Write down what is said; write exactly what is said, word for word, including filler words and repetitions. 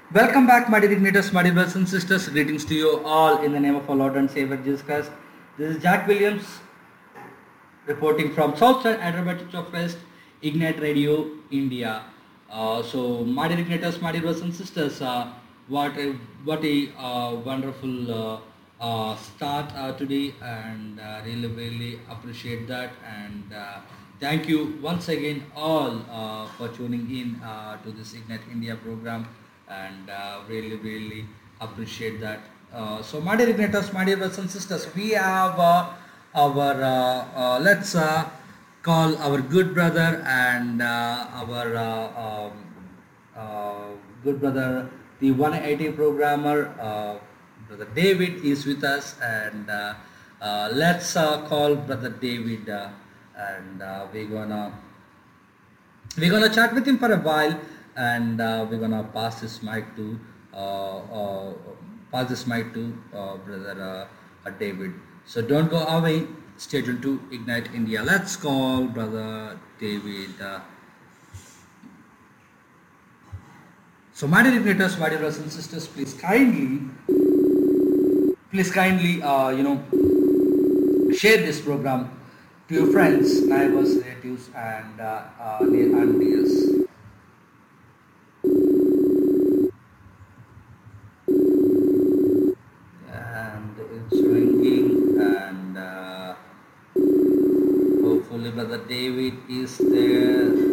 Welcome back, my dear igniters, my dear brothers and sisters. Greetings to you all in the name of our Lord and Savior Jesus Christ. This is Jack Williams reporting from Southside Hyderabad Church of West, Ignite Radio, India. Uh, so, my dear igniters, my dear brothers and sisters, uh, what a what a uh, wonderful uh, uh, start uh, today, and uh, really really appreciate that, and uh, thank you once again all uh, for tuning in uh, to this Ignite India program, and uh, really really appreciate that. Uh, so, my dear igniters, my dear brothers and sisters, we have uh, our uh, uh, let's uh, call our good brother and uh, our uh, um, uh, good brother, the one eighty programmer, uh, brother David is with us, and uh, uh, let's uh, call brother David, uh, and uh, we're gonna we're gonna chat with him for a while, and uh, we're gonna pass this mic to uh, uh, pass this mic to uh, brother uh, uh, David. So don't go away. Stay tuned to Ignite India. Let's call brother David. Uh, so my dear Igniters, my dear brothers and sisters, please kindly, please kindly, uh, you know, share this program to your friends, neighbors, relatives, and uh, uh, near and dears. And it's ringing, and uh, hopefully brother David is there.